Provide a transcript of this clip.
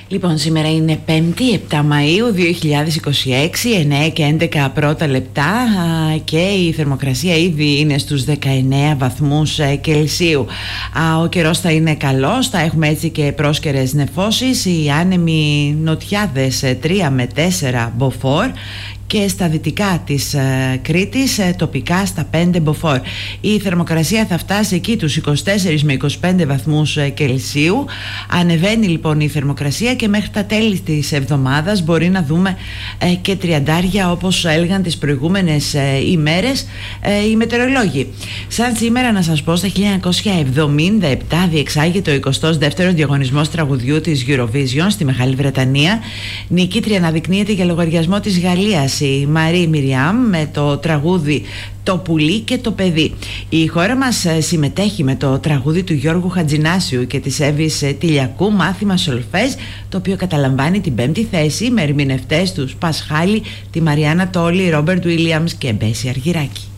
Λοιπόν, σήμερα είναι 5η, 7 Μαΐου 2026, 9 και 11 πρώτα λεπτά και η θερμοκρασία ήδη είναι στους 19 βαθμούς Κελσίου. Ο καιρός θα είναι καλός, θα έχουμε έτσι και πρόσκαιρες νεφώσεις, οι άνεμοι νοτιάδες 3 με 4 μποφόρ και στα δυτικά της Κρήτης τοπικά στα 5 μποφόρ. Η θερμοκρασία θα φτάσει εκεί τους 24 με 25 βαθμούς Κελσίου. Ανεβαίνει λοιπόν η θερμοκρασία και μέχρι τα τέλη της εβδομάδας μπορεί να δούμε και τριαντάρια, όπως έλεγαν τις προηγούμενες ημέρες οι μετεωρολόγοι. Σαν σήμερα να σας πω, στα 1977 διεξάγεται ο 22ος διαγωνισμός τραγουδιού της Eurovision στη Μεγάλη Βρετανία. Νικήτρια αναδεικνύεται για λογαριασμό της Γαλλίας η Μαρή Μιριάμ με το τραγούδι «Το πουλί και το παιδί». Η χώρα μας συμμετέχει με το τραγούδι του Γιώργου Χατζηνάσιου και της Εύης Τηλιακού, «Μάθημα Σολφές», το οποίο καταλαμβάνει την 5η θέση με ερμηνευτές τους Πασχάλη, τη Μαριάννα Τόλη, Ρόμπερτ Βίλιαμς και Μπέση Αργυράκη.